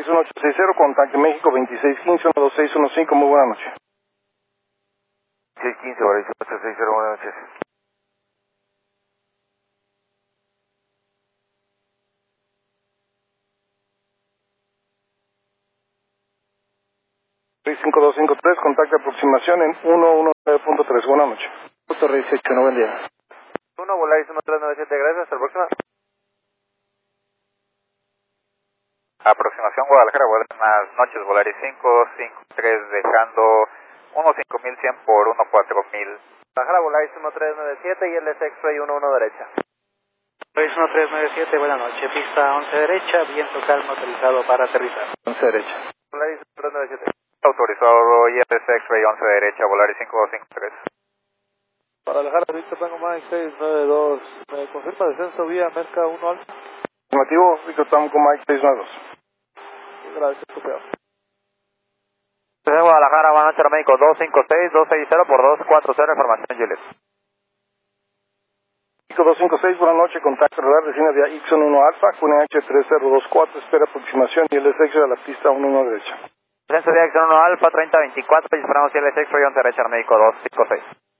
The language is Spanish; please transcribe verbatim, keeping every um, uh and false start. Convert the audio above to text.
uno ocho seis cero, contacto México veintiséis quince, uno dos seis uno cinco, muy buena noche. seis quince, Volaris ocho seis cero, buenas noches. seis cinco dos cinco tres, contacto aproximación en uno uno nueve punto tres, buena noche. Torre dieciocho, no, buen día. uno, Volaris uno tres nueve siete, gracias, hasta la próxima. Aproximación Guadalajara, buenas noches, Volaris cinco cinco tres, dejando uno cinco mil cien por uno cuatro mil. Guadalajara, Volaris uno tres nueve siete y el S X-Ray uno uno derecha. Volaris uno tres nueve siete, buenas noches, pista once derecha, viento calmo autorizado para aterrizar. once derecha. Volaris uno tres nueve siete. Autorizado y el S X-Ray once derecha, Volaris cinco dos cinco tres. Guadalajara, Víctor Tango Mike seis nueve dos, ¿me confirma descenso vía Merca uno Alfa? Afirmativo, Víctor Tango Mike seis nueve dos. Gracias, copiado. Desde Guadalajara, buenas noches, México dos cinco seis dos seis cero por dos cuatro cero, información Juliet. México dos cinco seis, buenas noches, contacto radar, decina vía Ixon uno Alfa, Q N H tres cero dos cuatro, espera aproximación y el S X a la pista uno uno derecha. Descenso de Ixon uno Alfa, treinta veinticuatro, y esperamos y el S X-Ray once derecha, México dos cinco seis.